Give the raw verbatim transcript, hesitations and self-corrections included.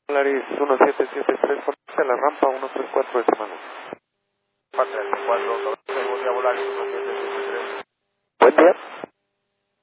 Polaris uno siete siete tres, conoce la rampa uno tres cuatro de semana. Parte del cuatro, voy a volar uno siete siete tres. Buen día.